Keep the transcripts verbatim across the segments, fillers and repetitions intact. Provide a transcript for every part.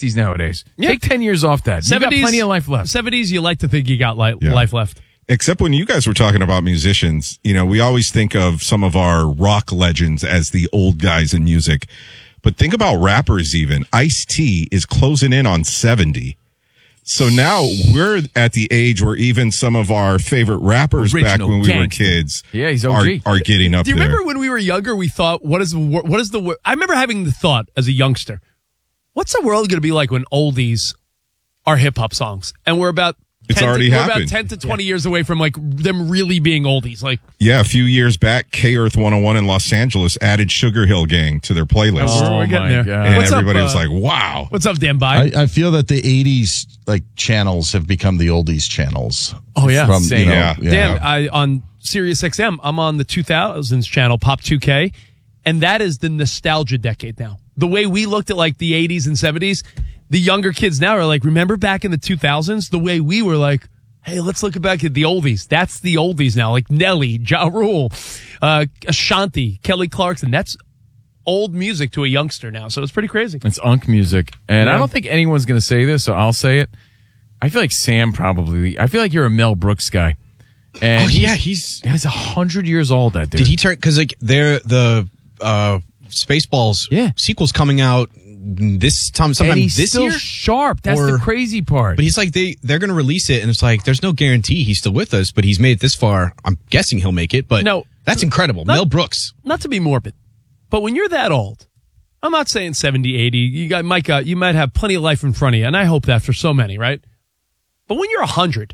sixties nowadays. Yeah. Take ten years off that. seventies, you got plenty of life left. seventies, you like to think you got li- Yeah. life left. Except when you guys were talking about musicians, you know, we always think of some of our rock legends as the old guys in music. But think about rappers even. Ice-T is closing in on seventy. So now we're at the age where even some of our favorite rappers Original back when we gangster. were kids Yeah, he's are, O G. are getting up Do you there. remember when we were younger, we thought, what is the wor- what is the wor- I remember having the thought as a youngster, what's the world going to be like when oldies are hip hop songs? And we're about It's ten already to, we're happened. about ten to twenty years away from like them really being oldies. Like, Yeah, a few years back, K-Earth one oh one in Los Angeles added Sugar Hill Gang to their playlist. Oh, we're getting my there. God. and What's up, everybody was uh, like, wow. what's up, Dan Bai? I, I feel that the eighties like channels have become the oldies channels. Oh, yeah. From, Same. you know, Yeah. yeah. Dan, I, on Sirius X M, I'm on the two thousands channel, Pop two K, and that is the nostalgia decade now. The way we looked at like the eighties and seventies, the younger kids now are like, remember back in the two thousands, the way we were like, hey, let's look back at the oldies. That's the oldies now, like Nelly, Ja Rule, uh, Ashanti, Kelly Clarkson. That's old music to a youngster now, so it's pretty crazy. It's unk music. And Yeah. I don't think anyone's going to say this, so I'll say it. I feel like Sam probably, I feel like you're a Mel Brooks guy. And Oh yeah, he's he's one hundred years old, that dude. did he turn because like they're the uh Spaceballs Yeah. sequel's coming out this time sometime and he's this still year. sharp. That's Or- the crazy part. But he's like they they're gonna release it and it's like there's no guarantee he's still with us, but he's made it this far. I'm guessing he'll make it, but No. that's incredible. Not- Mel Brooks. Not to be morbid, but when you're that old, I'm not saying seventy, eighty, you got, might got, you might have plenty of life in front of you, and I hope that for so many, right? But when you're one hundred,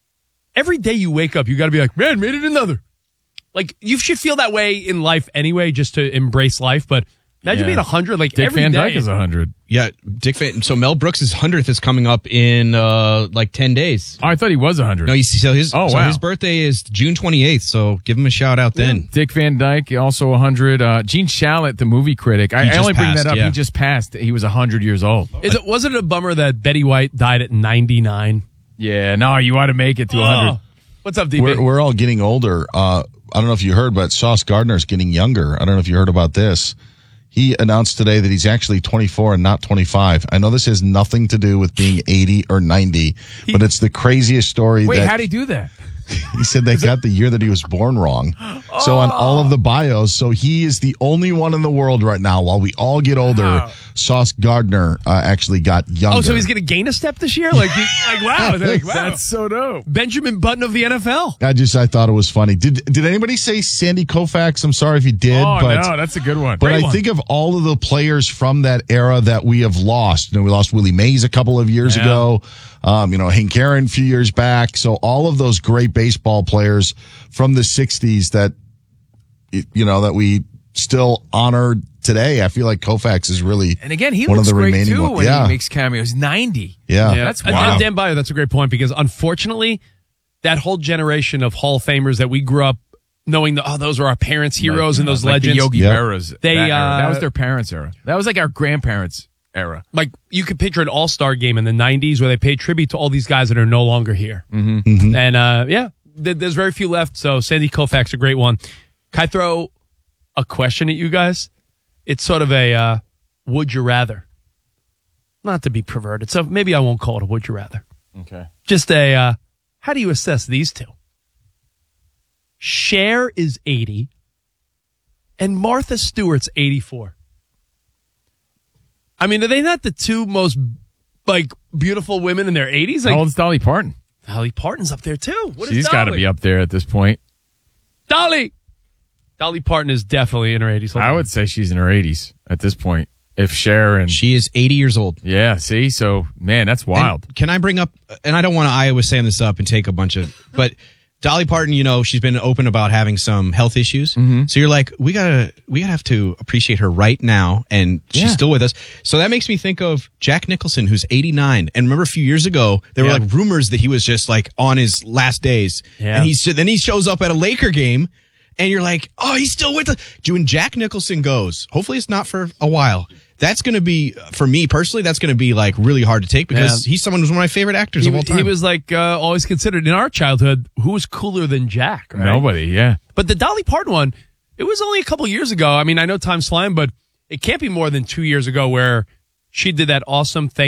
every day you wake up, you got to be like, man, made it another. Like, you should feel that way in life anyway, just to embrace life, but imagine Yeah. being one hundred, like, Dick every Van day. Dyke is one hundred. Yeah, Dick Van. So Mel Brooks' hundredth is coming up in uh like ten days. Oh, I thought he was one hundred. No, you see, so his Oh, so wow. his birthday is June twenty-eighth. So give him a shout out then. Dick Van Dyke, also one hundred. Uh, Gene Shalit, the movie critic. I, He I just only bring passed, that up. yeah. He just passed. He was one hundred years old. Is it, wasn't it a bummer that Betty White died at ninety-nine? Yeah, no, you ought to make it to one hundred. Oh, what's up, D B? We're, we're all getting older. Uh, I don't know if you heard, but Sauce Gardner's getting younger. I don't know if you heard about this. He announced today that he's actually twenty-four and not twenty-five. I know this has nothing to do with being eighty or ninety, but it's the craziest story. Wait, that how'd he do that? He said they got the year that he was born wrong. So on all of the bios, so he is the only one in the world right now. While we all get older, Wow. Sauce Gardner uh, actually got younger. Oh, so he's going to gain a step this year? Like, he, like wow. Like, wow. That's so dope. Benjamin Button of the N F L. I just I thought it was funny. Did did anybody say Sandy Koufax? I'm sorry if you did, Oh, but no, that's a good one. But Great I one. think of all of the players from that era that we have lost. You know, we lost Willie Mays a couple of years Yeah. ago. Um, you know, Hank Aaron a few years back. So all of those great baseball players from the sixties that, you know, that we still honor today. I feel like Koufax is really And again, he one looks of the great remaining too one- when yeah. he makes cameos. ninety. Yeah. That's And- wild. and Dan Byer, that's a great point because unfortunately, that whole generation of Hall of Famers that we grew up knowing that, oh, those are our parents' heroes and those like legends. the Yogi Yep. Berras. They, that, era. uh, that was their parents' era. That was like our grandparents' era. Like, you could picture an all-star game in the nineties where they paid tribute to all these guys that are no longer here. Mm-hmm. And, uh, yeah, th- there's very few left, so Sandy Koufax, a great one. Can I throw a question at you guys? It's sort of a uh, would you rather. Not to be perverted, so maybe I won't call it a would you rather. Okay. Just a, uh, how do you assess these two? Cher is eighty, and Martha Stewart's eighty-four. I mean, are they not the two most, like, beautiful women in their eighties? Like, How old's Dolly Parton? Dolly Parton's up there, too. What is She's got to Dolly? be up there at this point. Dolly! Dolly Parton is definitely in her eighties. Hold I on. would say she's in her eighties at this point. If Cher and She is eighty years old. yeah, see, so man, that's wild. And can I bring up, and I don't want to Iowa Sam this up and take a bunch of, but Dolly Parton, you know, she's been open about having some health issues. Mm-hmm. So you're like, we gotta, we gotta have to appreciate her right now. And she's Yeah. still with us. So that makes me think of Jack Nicholson, who's eighty-nine. And remember a few years ago, there Yeah. were like rumors that he was just like on his last days. Yeah. And he's, then he shows up at a Laker game and you're like, oh, he's still with us. When Jack Nicholson goes, hopefully it's not for a while. That's going to be, for me personally, that's going to be like really hard to take because Yeah. he's someone who's one of my favorite actors He, of all time. he was, like, uh, always considered in our childhood, who was cooler than Jack, right? Nobody, yeah. But the Dolly Parton one, it was only a couple years ago. I mean, I know time's flying, but it can't be more than two years ago where she did that awesome Thank